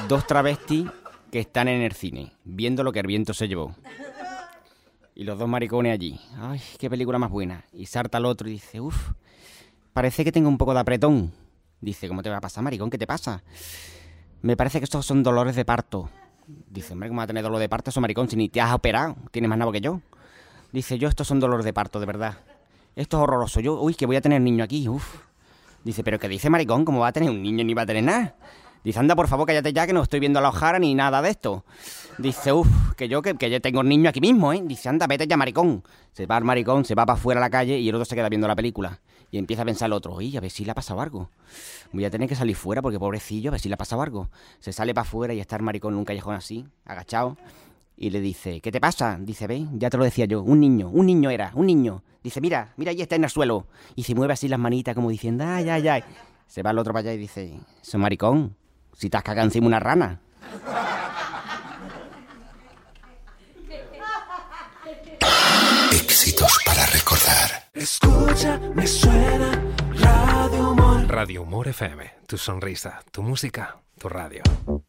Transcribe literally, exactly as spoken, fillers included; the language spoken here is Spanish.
Dos travestis que están en el cine, viendo lo que el viento se llevó. Y los dos maricones allí. Ay, qué película más buena. Y salta el otro y dice, uff, parece que tengo un poco de apretón. Dice, ¿cómo te va a pasar, maricón? ¿Qué te pasa? Me parece que estos son dolores de parto. Dice, hombre, ¿cómo va a tener dolor de parto eso, maricón? Si ni te has operado, tienes más nabo que yo. Dice, yo, estos son dolores de parto, de verdad. Esto es horroroso. Yo, uy, que voy a tener niño aquí, uff. Dice, ¿pero qué dice, maricón? ¿Cómo va a tener un niño ni va a tener nada? Dice, anda, por favor, cállate ya, que no estoy viendo a la Ojara ni nada de esto. Dice, uff, que yo, que, que yo tengo un niño aquí mismo, ¿eh? Dice, anda, vete ya, maricón. Se va el maricón, se va para afuera a la calle y el otro se queda viendo la película. Y empieza a pensar el otro, oye, a ver si le ha pasado algo. Voy a tener que salir fuera porque pobrecillo, a ver si le ha pasado algo. Se sale para afuera y está el maricón en un callejón así, agachado. Y le dice, ¿qué te pasa? Dice, ve, ya te lo decía yo, un niño, un niño era, un niño. Dice, mira, mira, ahí está en el suelo. Y se mueve así las manitas como diciendo, ay, ay, ay. Se va el otro para allá y dice, eso maricón, si te has cagado encima una rana. Éxitos para recordar. Escucha, me suena Radio Humor. Radio Humor F M, tu sonrisa, tu música, tu radio.